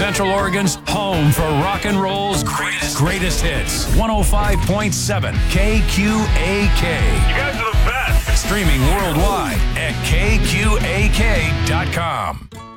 Central Oregon's home for rock and roll's greatest hits. 105.7 KQAK. You guys are the best. Streaming worldwide at KQAK.com.